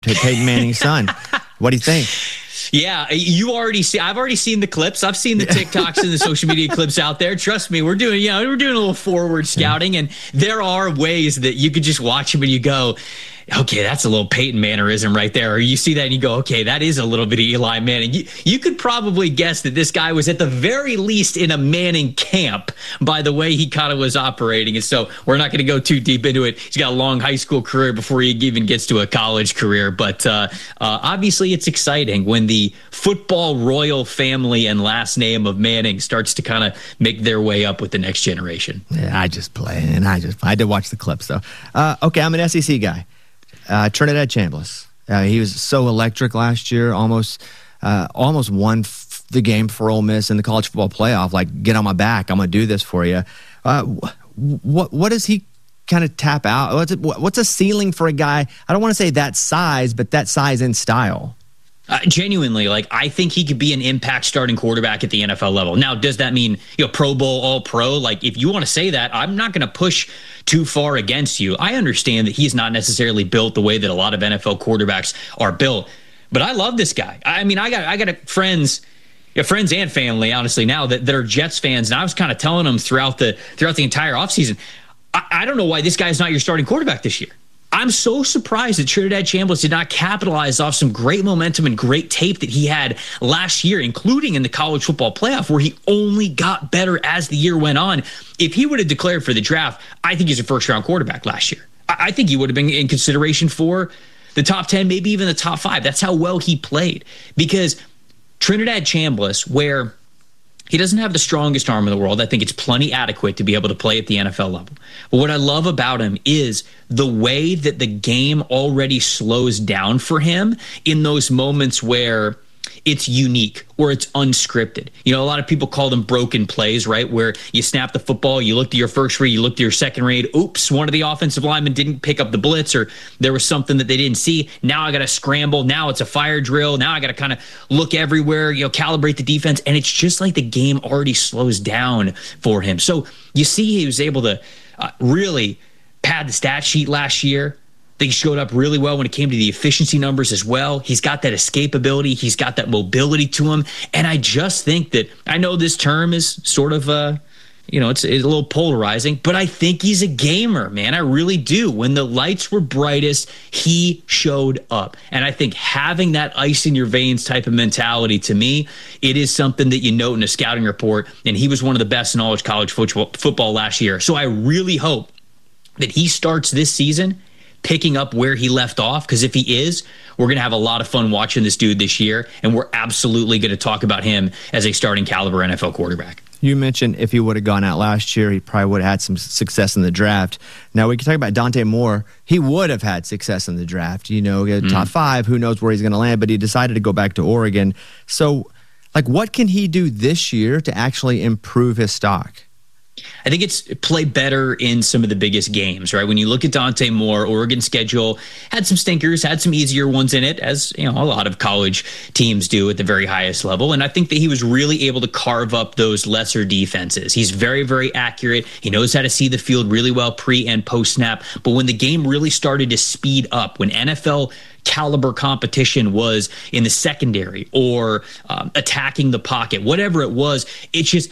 Peyton Manning's son. What do you think? Yeah, I've already seen the clips. I've seen the TikToks and the social media clips out there. Trust me, we're doing a little forward scouting, and there are ways that you could just watch him and you go, okay, that's a little Peyton Mannerism right there. Or you see that and you go, okay, that is a little bit of Eli Manning. You could probably guess that this guy was at the very least in a Manning camp by the way he kind of was operating. And so we're not going to go too deep into it. He's got a long high school career before he even gets to a college career. But obviously it's exciting when the football royal family and last name of Manning starts to kind of make their way up with the next generation. Yeah, I just play, and I did watch the clips, though. Okay, I'm an SEC guy. Trinidad Chambliss. He was so electric last year, almost won the game for Ole Miss in the college football playoff. Like, get on my back. I'm going to do this for you. What does he kind of tap out? What's a ceiling for a guy? I don't want to say that size, but that size and style. Genuinely, I think he could be an impact starting quarterback at the NFL level. Now, does that mean Pro Bowl, All Pro? If you want to say that, I'm not going to push too far against you. I understand that he's not necessarily built the way that a lot of NFL quarterbacks are built, but I love this guy. I mean, I got friends and family, honestly, now that are Jets fans, and I was kind of telling them throughout the entire offseason, I don't know why this guy's not your starting quarterback this year. I'm so surprised that Trinidad Chambliss did not capitalize off some great momentum and great tape that he had last year, including in the college football playoff, where he only got better as the year went on. If he would have declared for the draft, I think he's a first-round quarterback last year. I think he would have been in consideration for the top 10, maybe even the top 5. That's how well he played. Because Trinidad Chambliss, where he doesn't have the strongest arm in the world, I think it's plenty adequate to be able to play at the NFL level. But what I love about him is the way that the game already slows down for him in those moments where it's unique or it's unscripted. A lot of people call them broken plays, right? Where you snap the football, you look to your first read, you look to your second read. Oops, one of the offensive linemen didn't pick up the blitz, or there was something that they didn't see. Now I got to scramble. Now it's a fire drill. Now I got to kind of look everywhere, calibrate the defense. And it's just like the game already slows down for him. So you see he was able to really pad the stat sheet last year. He showed up really well when it came to the efficiency numbers as well. He's got that escapability. He's got that mobility to him. And I just think that, I know this term is sort of, it's a little polarizing, but I think he's a gamer, man. I really do. When the lights were brightest, he showed up. And I think having that ice in your veins type of mentality, to me, it is something that you note in a scouting report. And he was one of the best in all of college football last year. So I really hope that he starts this season picking up where he left off, because if he is, we're going to have a lot of fun watching this dude this year, and we're absolutely going to talk about him as a starting caliber NFL quarterback. You mentioned if he would have gone out last year, he probably would have had some success in the draft. Now, we can talk about Dante Moore. He would have had success in the draft, top 5, who knows where he's going to land, but he decided to go back to Oregon. So, what can he do this year to actually improve his stock? I think it's play better in some of the biggest games, right? When you look at Dante Moore, Oregon's schedule had some stinkers, had some easier ones in it, as a lot of college teams do at the very highest level. And I think that he was really able to carve up those lesser defenses. He's very, very accurate. He knows how to see the field really well pre and post snap. But when the game really started to speed up, when NFL caliber competition was in the secondary or attacking the pocket, whatever it was, it's just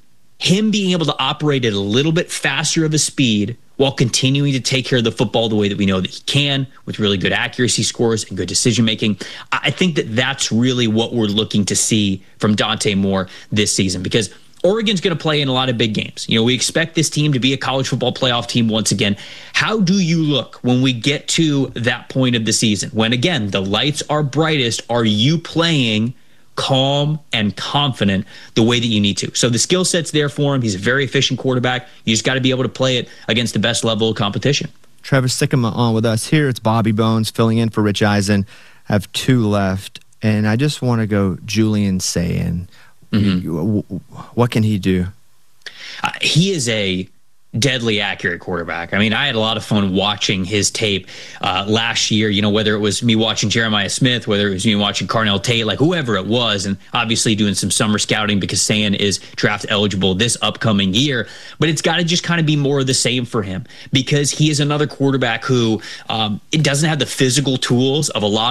him being able to operate at a little bit faster of a speed while continuing to take care of the football the way that we know that he can, with really good accuracy scores and good decision making. I think that that's really what we're looking to see from Dante Moore this season, because Oregon's going to play in a lot of big games. We expect this team to be a college football playoff team once again. How do you look when we get to that point of the season? When, again, the lights are brightest, are you playing calm and confident the way that you need to? So the skill set's there for him. He's a very efficient quarterback. You just got to be able to play it against the best level of competition. Travis Sikkema on with us here. It's Bobby Bones filling in for Rich Eisen. I have 2 left, and I just want to go Julian Sayin. What can he do? He is a deadly accurate quarterback. I mean, I had a lot of fun watching his tape last year, whether it was me watching Jeremiah Smith, whether it was me watching Carnell Tate, whoever it was, and obviously doing some summer scouting because Sayin is draft eligible this upcoming year. But it's got to just kind of be more of the same for him, because he is another quarterback who it doesn't have the physical tools of a lot